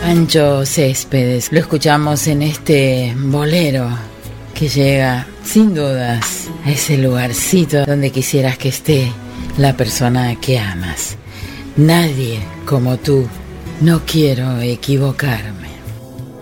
Pancho Céspedes, lo escuchamos en este bolero que llega sin dudas a ese lugarcito donde quisieras que esté la persona que amas. Nadie como tú, no quiero equivocarme.